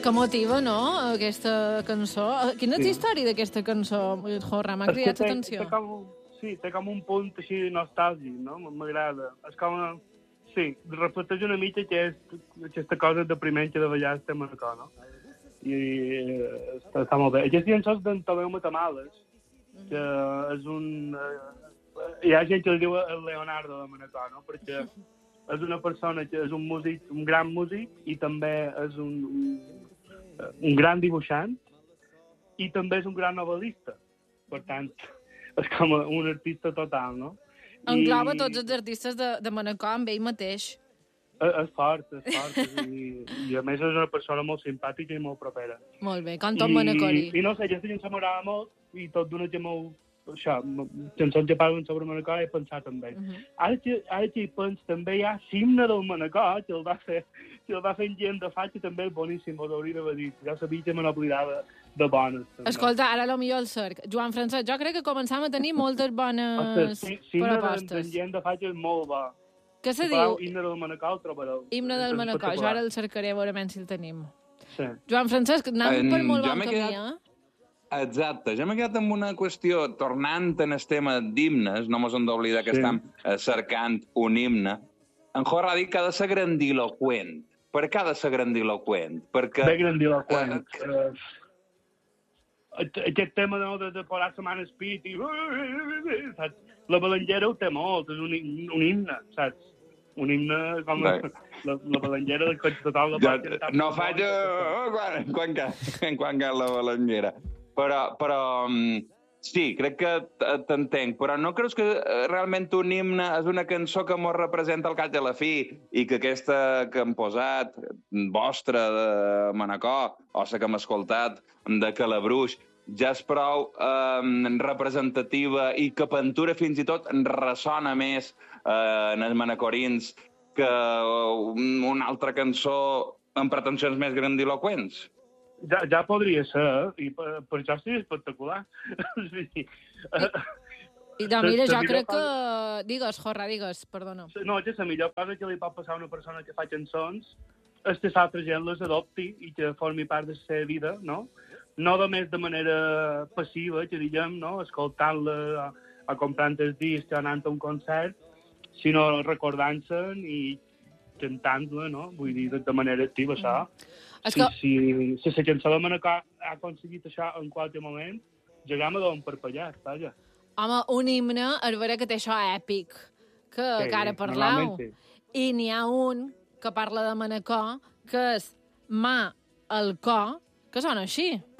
que motiva, no?, aquesta cançó. Quina és la història d'aquesta cançó, Jorra? M'ha cridat l'atenció. Té com un punt així nostàlgic, no? M'agrada. És com... Sí, reflecteix una mica aquesta cosa depriment que de vegades té Manacor, no? I està molt bé. Aquesta cançó és d'en Tomeu Matamales, que és un... Hi ha gent que li diu el Leonardo de Manacor, no? Perquè és una persona que és un músic, un gran músic, i també és un gran dibuixant, i també és un gran novel·lista. Per tant, és com un artista total, no? Engloba tots els artistes de Manacor amb ell mateix. És fort. I a més és una persona molt simpàtica i molt propera. Molt bé, com tot manacorí. I no sé, aquesta cançó m'agrada molt, i tot d'una que això, cançons que parlen sobre Manacor, he pensat en ell. Ara que hi penso, també hi ha l'himne del Manacor, que el va fer en gent de faig, i també és boníssim, ho hauria d'haver dit. Ja sabia que me n'oblidava de bones. També. Escolta, ara potser el cerc. Joan Francesc, jo crec que començam a tenir moltes bones propostes. L'himne de gent de faig és molt bo. Què se diu? Himne del Manacor el trobareu. Himne del Manacor, jo ara el cercaré a veure si el tenim. Sí. Joan Francesc, anem per molt bon camí, Exacte, jo m'he quedat amb una qüestió, tornant en el tema d'himnes, no mos hem d'oblidar que estem cercant un himne. En Jorra ha dit que ha de ser grandiloquent. Per què ha de ser grandiloquent? Perquè... Bé grandiloquent. Aquest tema de posar-se mà en el pit i... Saps? La Belenguera ho té molt, és un himne, saps? Un himne com la Belenguera del cotxe total. No faig quan cal la Belenguera. Però sí, crec que t'entenc. Però no creus que realment un himne és una cançó que mos representa al cap de la fi i que aquesta que hem posat, vostra, de Manacor, o la que hem escoltat, de Calabruix, ja és prou representativa i que pintura fins i tot ressona més en els manacorins que una altra cançó amb pretensions més grandiloquents? Ja podria ser, i per això sí, espectacular. I mira, jo crec que... Digues, Jorra, digues, perdona. No, que la millor cosa que li pot passar a una persona que fa cançons és que l'altra gent les adopti i que formi part de la seva vida, no? No només de manera passiva, que diguem, no? Escoltant-la o comprant els discs, anant a un concert, sinó recordant-se'n i cantant-la, no? Vull dir, de manera activa, això. Si la cançó de Manacor ha aconseguit això en qualsevol moment, gegam a d'on parpellat, vaja. Home, un himne, és vera que té això èpic, que ara parleu. I n'hi ha un que parla de Manacor, que és mà al cor, que sona així.